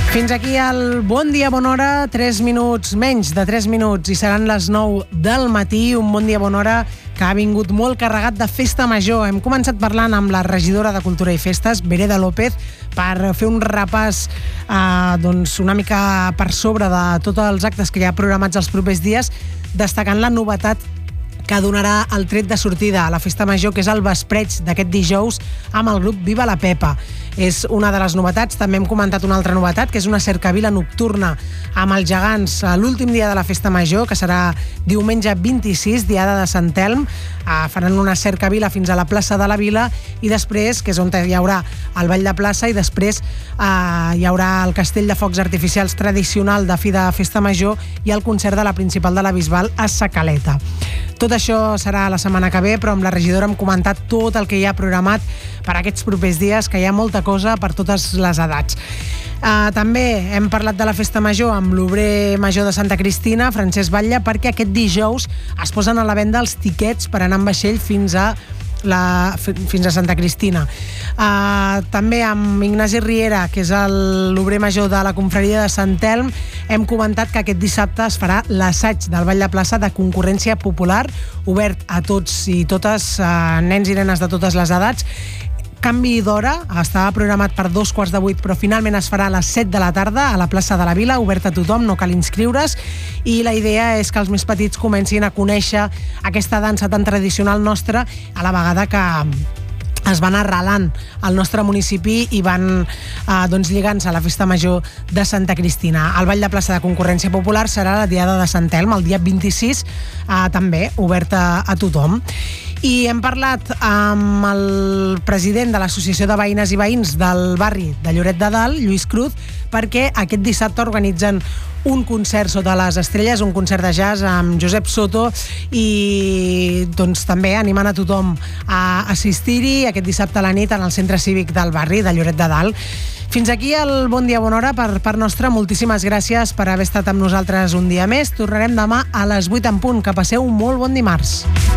Fins aquí el Bon Dia, Bona Hora, 3 minuts, menys de 3 minuts, i seran les 9 del matí, un Bon Dia, Bona Hora que ha vingut molt carregat de festa major. Hem començat parlant amb la regidora de Cultura i Festes, Vereda López, per fer un repàs una mica per sobre de tots els actes que hi ha programats els propers dies, destacant la novetat que donarà el tret de sortida a la festa major, que és el vespreig d'aquest dijous amb el grup Viva la Pepa. És una de les novetats. També hem comentat una altra novetat, que és una cercavila nocturna amb els gegants l'últim dia de la festa major, que serà diumenge 26, diada de Sant Elm. Faran una cercavila fins a la plaça de la Vila i després, que és on hi haurà el ball de plaça, i després hi haurà el castell de focs artificials tradicional de fi de festa major i el concert de la Principal de la Bisbal a Sa Caleta. Tot això serà la setmana que ve, però amb la regidora hem comentat tot el que hi ha programat per aquests propers dies, que hi ha molta cosa per totes les edats. També hem parlat de la festa major amb l'obrer major de Santa Cristina, Francesc Batlle, perquè aquest dijous es posen a la venda els tiquets per anar amb vaixell fins a Santa Cristina. També amb Ignasi Riera, que és l'obrer major de la confraria de Sant Elm, hem comentat que aquest dissabte es farà l'assaig del ball de plaça de concurrència popular, obert a tots i totes, nens i nenes de totes les edats. Canvi d'hora, estava programat per 7:15, però finalment es farà a les 7 de la tarda a la plaça de la Vila, obert a tothom, no cal inscriure's, i la idea és que els més petits comencin a conèixer aquesta dansa tan tradicional nostra, a la vegada que es van arrelant al nostre municipi i van lligant-se a la festa major de Santa Cristina. El ball de plaça de concurrència popular serà la diada de Sant Elm, el dia 26, també obert a tothom. I hem parlat amb el president de l'Associació de Veïnes i Veïns del barri de Lloret de Dalt, Lluís Cruz, perquè aquest dissabte organitzen un concert sota les estrelles, un concert de jazz amb Josep Soto, i també animant a tothom a assistir-hi aquest dissabte a la nit en el centre cívic del barri de Lloret de Dalt. Fins aquí el Bon Dia, Bona Hora per part nostra. Moltíssimes gràcies per haver estat amb nosaltres un dia més. Tornarem demà a les 8 en punt. Que passeu un molt bon dimarts.